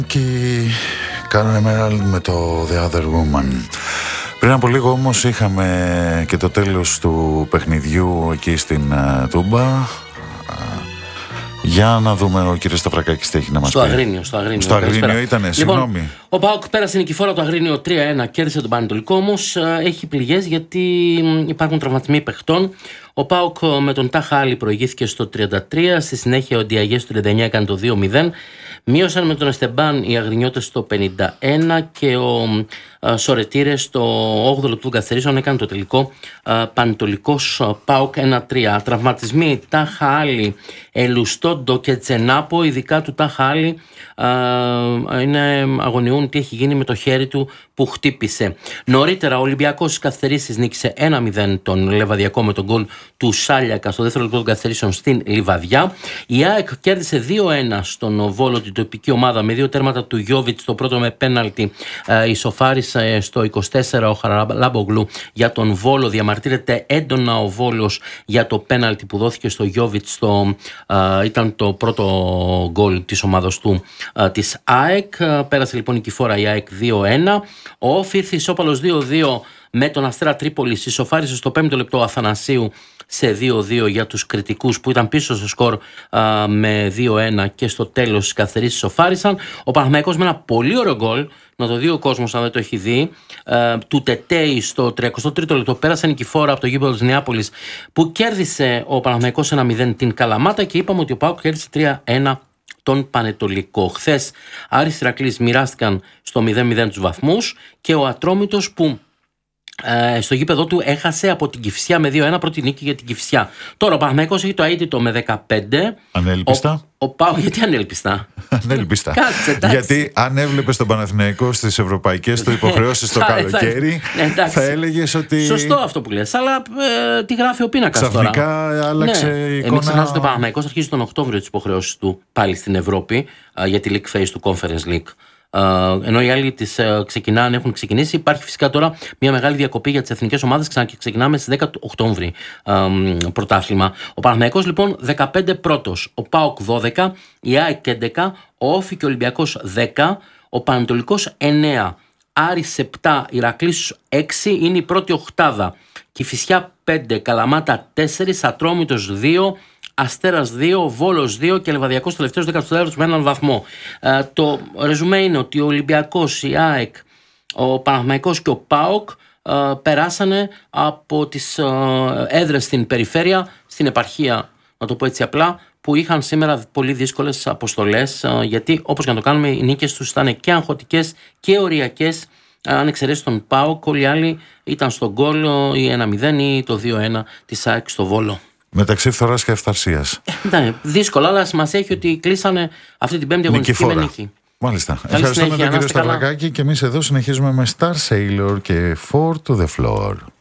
Και κάναμε Emerald με το The Other Woman. Πριν από λίγο όμως είχαμε και το τέλος του παιχνιδιού εκεί στην Τούμπα. Για να δούμε ο κύριος Σταυρακάκης τι έχει να μας πει. Στο Αγρίνιο ήτανε, συγγνώμη. Λοιπόν, ο ΠΑΟΚ πέρασε νικηφόρα το Αγρίνιο 3-1, κέρδισε τον Πανετολικό, όμως έχει πληγές γιατί υπάρχουν τραυματισμοί παιχτών. Ο ΠΑΟΚ με τον Τάχα Άλλη προηγήθηκε στο 33, στη συνέχεια ο Ντιαγές στο 39 έκανε το 2-0. Μείωσαν με τον Εστεμπάν οι Αγρινιώτες στο 51 και ο Σορετήρες στο 8ο λεπτό των καθυστερήσεων έκανε το τελικό Πανετολικός ΠΑΟΚ 1-3. Τραυματισμοί Τάχα Άλλη, Ελουστόντο και Τσενάπο, ειδικά του Τάχα Άλλη αγωνιούν τι έχει γίνει με το χέρι του που χτύπησε. Νωρίτερα ο Ολυμπιακός στις καθυστερήσεις νίκησε 1-0 τον Λεβαδιακό με τον γκολ του Σάλιακα στο δεύτερο λεπτό των καθυστερήσεων στην Λιβαδιά. Η ΑΕΚ κέρδισε 2-1 στον Βόλο, την τοπική ομάδα, με 2 τέρματα του Γιόβιτς, το πρώτο με πέναλτι. Ισοφάρισε στο 24 ο Χαραλάμπογλου για τον Βόλο. Διαμαρτύρεται έντονα ο Βόλος για το πέναλτι που δόθηκε στο Γιόβιτς. Ήταν το πρώτο γκολ της ομάδας του της ΑΕΚ. Πέρασε λοιπόν νικηφόρα η ΑΕΚ 2-1. Ο Όφης ισόπαλος 2-2 με τον Αστέρα Τρίπολης. Ισοφάρισε στο 5ο λεπτό ο Αθανασίου σε 2-2 για τους κριτικούς που ήταν πίσω στο σκορ με 2-1 και στο τέλος της καθυστερήσεις ισοφάρισαν. Ο Παναθηναϊκός με ένα πολύ ωραίο γκολ, να το δει ο κόσμος αν δεν το έχει δει, του Τετέι στο 33ο λεπτό πέρασε νικηφόρα από το γήπεδο της Νεάπολης που κέρδισε ο Παναθηναϊκός 1-0 την Καλαμάτα και είπαμε ότι ο ΠΑΟΚ κέρδισε 3-1 τον Πανετολικό. Χθες Άρης Ηρακλής μοιράστηκαν στο 0-0 τους βαθμούς και ο Ατρόμητος που στο γήπεδο του έχασε από την Κηφισιά με 2-1, πρώτη νίκη για την Κηφισιά. Τώρα ο Παναθηναϊκός έχει το αίτητο με 15. Ανέλπιστα. Ο ΠΑΟΚ γιατί ανέλπιστα? Ανέλπιστα. Γιατί αν έβλεπες τον Παναθηναϊκό στις ευρωπαϊκές του υποχρεώσεις το καλοκαίρι, θα έλεγες ότι. Σωστό αυτό που λες, αλλά τι γράφει ο πίνακας τώρα? Ξαφνικά άλλαξε η εικόνα. Μην ξεχνάς ότι ο Παναθηναϊκός αρχίζει τον Οκτώβριο τις υποχρεώσεις του πάλι στην Ευρώπη για τη League Phase του Conference League. Ενώ οι άλλοι έχουν ξεκινήσει. Υπάρχει φυσικά τώρα μια μεγάλη διακοπή για τις εθνικές ομάδες. Ξεκινάμε στις 10 Οκτώβρη πρωτάθλημα. Ο Παναθηναϊκός λοιπόν 15 πρώτος, ο ΠΑΟΚ 12, η ΑΕΚ 11, ο Όφη και ο Ολυμπιακός 10, ο Πανετολικός 9, Άρης 7, Ηρακλής 6, είναι η πρώτη οκτάδα. Κηφισιά 5, Καλαμάτα 4, Ατρόμητος 2, Αστέρας 2, Βόλος 2 και Λεβαδιακός τελευταίος 14ος με έναν βαθμό. Το ρεζουμέ είναι ότι ο Ολυμπιακός, η ΑΕΚ, ο Παναθηναϊκός και ο ΠΑΟΚ περάσανε από τις έδρες στην περιφέρεια, στην επαρχία, να το πω έτσι απλά, που είχαν σήμερα πολύ δύσκολες αποστολές, γιατί όπως και να το κάνουμε οι νίκες τους ήταν και αγχωτικές και οριακές. Αν εξαιρέσει τον ΠΑΟΚ, όλοι οι άλλοι ήταν στον γκολ ή 1-0 ή το 2-1 της ΑΕΚ στο Βόλο. Μεταξύ φθοράς και ευθαρσίας. Ναι, δύσκολα, αλλά σημασία έχει ότι κλείσανε αυτή την πέμπτη αγωνιστική με νίκη. Μάλιστα. Ευχαριστούμε τον κύριο Σταυρακάκη και εμείς εδώ συνεχίζουμε με Star Sailor και 4 to the Floor.